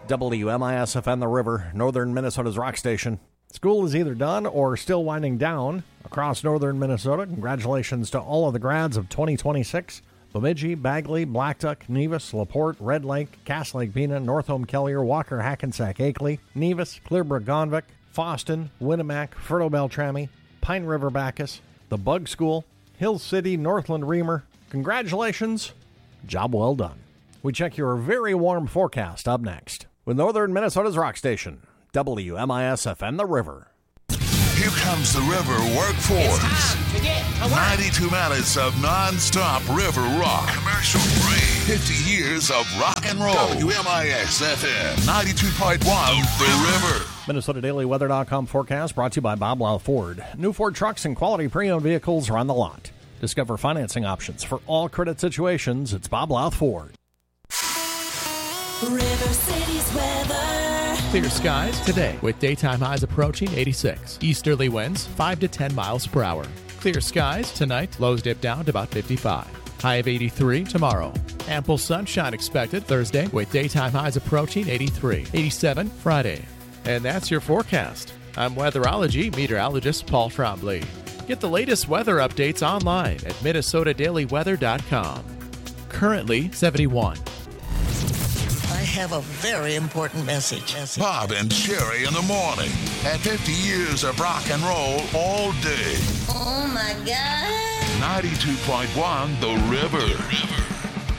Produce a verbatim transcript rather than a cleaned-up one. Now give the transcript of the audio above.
W M I S F M The River, northern Minnesota's rock station. School is either done or still winding down across northern Minnesota. Congratulations to all of the grads of twenty twenty-six. Bemidji, Bagley, Blackduck, Nevis, LaPorte, Red Lake, Cass Lake Pena, Northome Kellier, Walker, Hackensack, Akeley, Nevis, Clearbrook, Gonvick, Foston, Winnemac, Ferto Beltrami, Pine River Bacchus, the Bug School, Hill City, Northland Reamer. Congratulations. Job well done. We check your very warm forecast up next with northern Minnesota's rock station, W M I S F M The River. Here comes the River Workforce. ninety-two minutes of non-stop river rock. Commercial free. fifty years of rock and roll. W M I S F M ninety-two point one The River. Minnesota Daily Weather dot com forecast brought to you by Bob Lau Ford. New Ford trucks and quality pre-owned vehicles are on the lot. Discover financing options for all credit situations. It's Bob Lau Ford. River City's weather. Clear skies today with daytime highs approaching eighty-six. Easterly winds five to ten miles per hour. Clear skies tonight, lows dip down to about fifty-five. High of eighty-three tomorrow. Ample sunshine expected Thursday with daytime highs approaching eighty-three. eighty-seven Friday. And that's your forecast. I'm weatherology meteorologist Paul Trombley. Get the latest weather updates online at Minnesota Daily Weather dot com. Currently seventy-one. I have a very important message. Bob and Sherry in the morning. At fifty years of rock and roll all day. Oh, my God. ninety-two point one The River. The River.